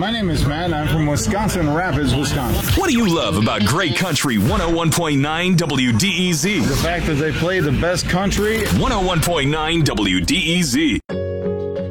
My name is Matt, and I'm from Wisconsin Rapids, Wisconsin. What do you love about Great Country 101.9 WDEZ? The fact that they play the best country. 101.9 WDEZ.